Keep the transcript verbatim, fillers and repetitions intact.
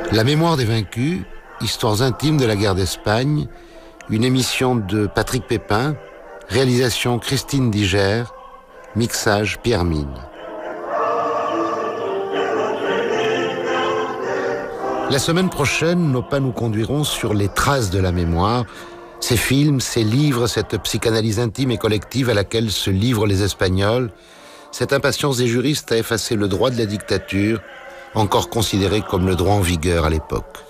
La mémoire des vaincus, histoires intimes de la guerre d'Espagne, une émission de Patrick Pépin, réalisation Christine Diger, mixage Pierre Mine. La semaine prochaine, nos pas nous conduiront sur les traces de la mémoire, ces films, ces livres, cette psychanalyse intime et collective à laquelle se livrent les Espagnols, cette impatience des juristes à effacer le droit de la dictature, encore considéré comme le droit en vigueur à l'époque.